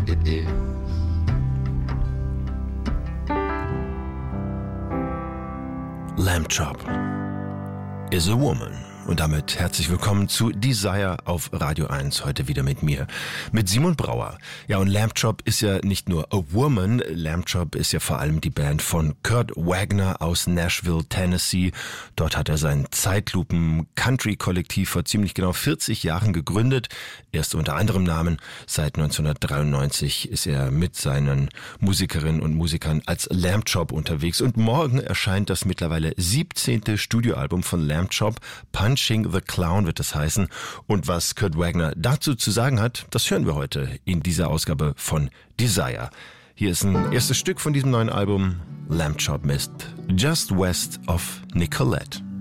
It is. Lamb Chop is a woman. Und damit herzlich willkommen zu Desire auf Radio 1, heute wieder mit mir, mit Simon Brauer. Ja, und Lamb Chop ist ja nicht nur a woman, Lamb Chop ist ja vor allem die Band von Kurt Wagner aus Nashville, Tennessee. Dort hat er sein Zeitlupen-Country-Kollektiv vor ziemlich genau 40 Jahren gegründet. Erst unter anderem Namen. Seit 1993 ist er mit seinen Musikerinnen und Musikern als Lamb Chop unterwegs. Und morgen erscheint das mittlerweile 17. Studioalbum von Lamb Chop, Punching the Clown wird es heißen. Und was Kurt Wagner dazu zu sagen hat, das hören wir heute in dieser Ausgabe von Desire. Hier ist ein erstes Stück von diesem neuen Album, Lamb Chop mit Just West of Nicolette.